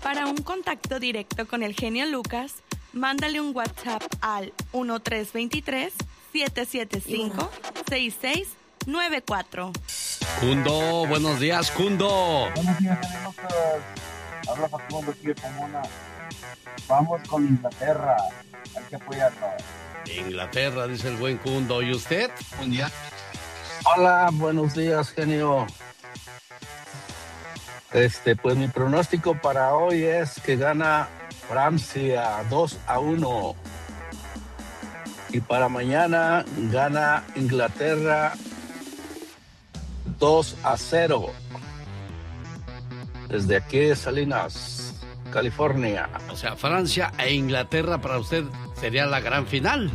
Para un contacto directo con el genio Lucas, mándale un WhatsApp al 1323-775-6694. Cundo, buenos días, Cundo. Buenos días, genio Lucas. Habla Facundo aquí de Pomona. Vamos con Inglaterra. Hay que apoyarla. Inglaterra, dice el buen Cundo. ¿Y usted? Buen día. Hola, buenos días, genio. Pues mi pronóstico para hoy es que gana Francia 2-1. Y para mañana gana Inglaterra 2-0. Desde aquí, Salinas, California. O sea, Francia e Inglaterra para usted sería la gran final.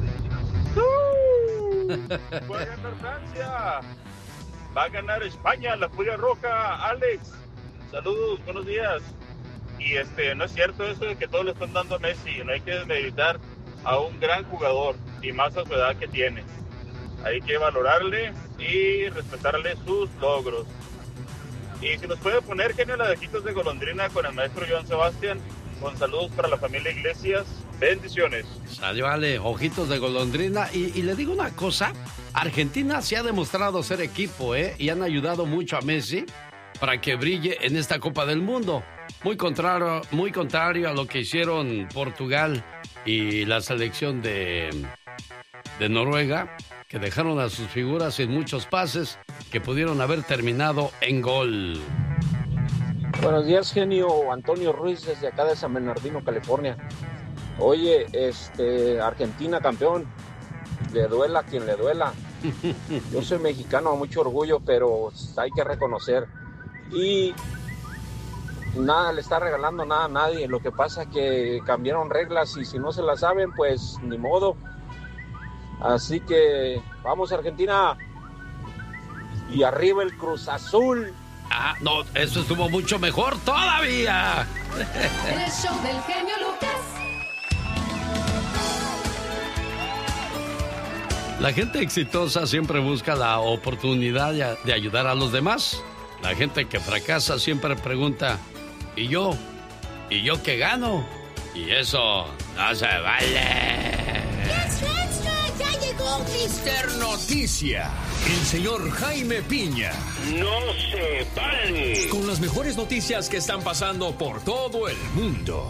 Va a ganar Francia. Va a ganar España, la Furia Roja. Alex, saludos, buenos días. Y no es cierto eso de que todos le están dando a Messi. No hay que desmeditar a un gran jugador y más a su edad que tiene. Hay que valorarle y respetarle sus logros. Y si nos puede poner, genio, la de Ojitos de Golondrina con el maestro Joan Sebastián, con saludos para la familia Iglesias. Bendiciones. Sale, vale, Ojitos de Golondrina. Y le digo una cosa, Argentina se ha demostrado ser equipo, y han ayudado mucho a Messi para que brille en esta Copa del Mundo. Muy contrario a lo que hicieron Portugal y la selección de Noruega, que dejaron a sus figuras en muchos pases que pudieron haber terminado en gol. Buenos días, genio. Antonio Ruiz desde acá de San Bernardino, California. Oye, Argentina campeón, le duela a quien le duela. Yo soy mexicano, mucho orgullo, pero hay que reconocer. Y nada le está regalando nada a nadie. Lo que pasa es que cambiaron reglas y si no se las saben, pues ni modo. Así que vamos, Argentina. Y arriba el Cruz Azul. Ah, no, eso estuvo mucho mejor todavía. El show del genio Lucas. La gente exitosa siempre busca la oportunidad de ayudar a los demás. La gente que fracasa siempre pregunta, ¿y yo? ¿Y yo qué gano? Y eso no se vale. ¡Ya llegó Mister Noticia! El señor Jaime Piña. ¡No se vale! Con las mejores noticias que están pasando por todo el mundo.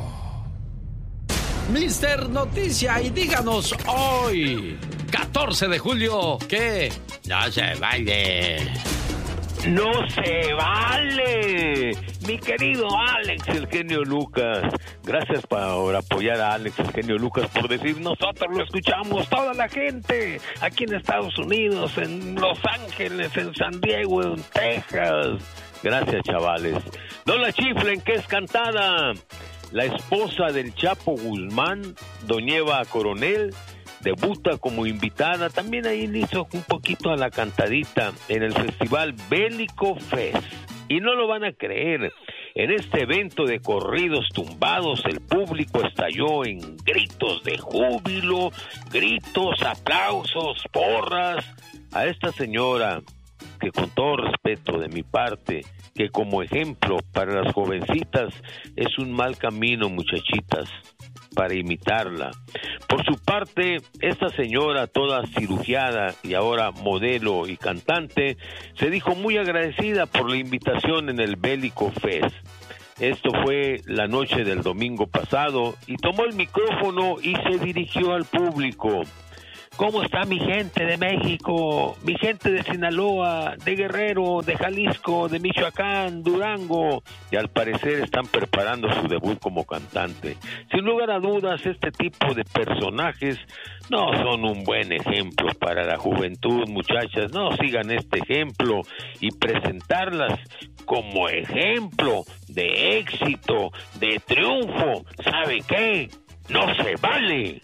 Mister Noticia, y díganos hoy, 14 de julio, ¿qué? No se vale. ¡No se vale! Mi querido Alex, el genio Lucas. Gracias por apoyar a Alex, el genio Lucas, por decir, nosotros lo escuchamos, toda la gente, aquí en Estados Unidos, en Los Ángeles, en San Diego, en Texas. Gracias, chavales. No la chiflen, que es cantada. La esposa del Chapo Guzmán, doña Eva Coronel, debuta como invitada, también ahí hizo un poquito a la cantadita en el Festival Bélico Fest. Y no lo van a creer, en este evento de corridos tumbados el público estalló en gritos de júbilo, gritos, aplausos, porras. A esta señora, que con todo respeto de mi parte, que como ejemplo para las jovencitas es un mal camino, muchachitas, para imitarla. Por su parte, esta señora toda cirugiada y ahora modelo y cantante, se dijo muy agradecida por la invitación en el Bélico Fest. Esto fue la noche del domingo pasado y tomó el micrófono y se dirigió al público. ¿Cómo está mi gente de México, mi gente de Sinaloa, de Guerrero, de Jalisco, de Michoacán, Durango? Y al parecer están preparando su debut como cantante. Sin lugar a dudas, este tipo de personajes no son un buen ejemplo para la juventud, muchachas. No sigan este ejemplo y presentarlas como ejemplo de éxito, de triunfo. ¿Sabe qué? ¡No se vale!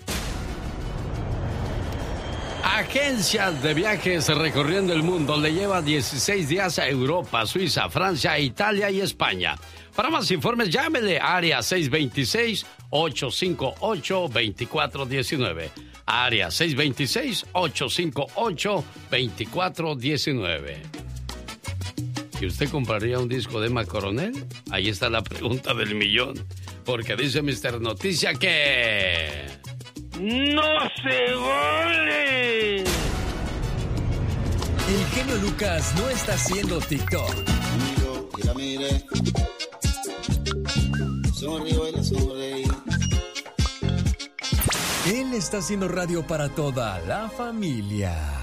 Agencias de viajes recorriendo el mundo le lleva 16 días a Europa, Suiza, Francia, Italia y España. Para más informes, llámele a área 626-858-2419. Área 626-858-2419. ¿que usted compraría un disco de Emma Coronel? Ahí está la pregunta del millón. Porque dice Mr. Noticia que... ¡No se vale! El genio Lucas no está haciendo TikTok. Él está haciendo radio para toda la familia.